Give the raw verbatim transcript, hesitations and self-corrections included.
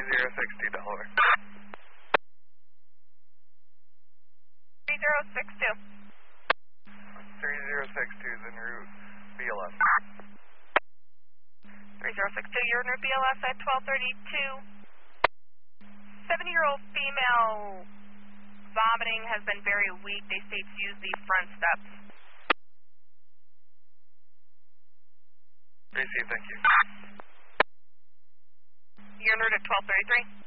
zero six two, Delaware. three zero six two. three zero six two is en route B L S. three zero six two, you're en route B L S at twelve thirty-two. seventy-year-old female vomiting has been very weak. They state to use the front steps. Receive, thank you. You're en route at twelve thirty-three.